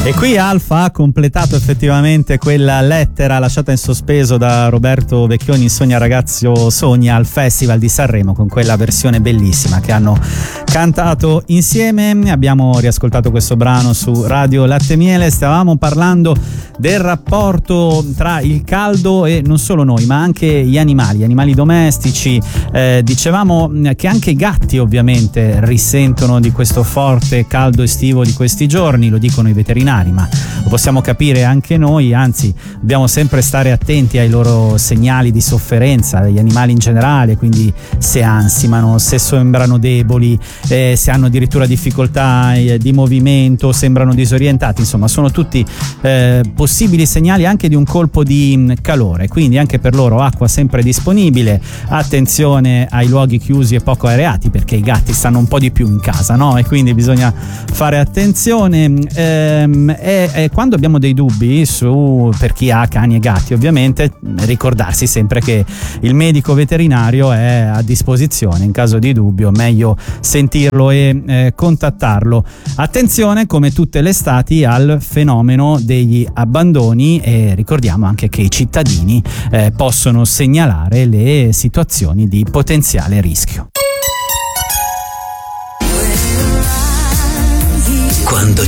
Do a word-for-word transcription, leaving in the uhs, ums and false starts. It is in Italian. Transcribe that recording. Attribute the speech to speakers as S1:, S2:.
S1: E qui Alfa ha completato effettivamente quella lettera lasciata in sospeso da Roberto Vecchioni in Sogna Ragazzo Sogna al Festival di Sanremo, con quella versione bellissima che hanno cantato insieme. Abbiamo riascoltato questo brano su Radio Latte Miele. Stavamo parlando del rapporto tra il caldo e non solo noi, ma anche gli animali, gli animali domestici. Eh, dicevamo che anche i gatti ovviamente risentono di questo forte caldo estivo di questi giorni, lo dicono i veterinari, ma lo possiamo capire anche noi, anzi dobbiamo sempre stare attenti ai loro segnali di sofferenza, degli animali in generale, quindi se ansimano, se sembrano deboli, eh, se hanno addirittura difficoltà eh, di movimento, sembrano disorientati, insomma sono tutti eh, possibili segnali anche di un colpo di mh, calore, quindi anche per loro acqua sempre disponibile, attenzione ai luoghi chiusi e poco areati, perché i gatti stanno un po' di più in casa, no? E quindi bisogna fare attenzione. Ehm, e, e quando abbiamo dei dubbi su, per chi ha cani e gatti ovviamente, ricordarsi sempre che il medico veterinario è a disposizione in caso di dubbio, meglio sentirlo e eh, contattarlo. Attenzione, come tutte le estati, al fenomeno degli abbandoni, e ricordiamo anche che i cittadini eh, possono segnalare le situazioni di potenziale rischio.
S2: Quando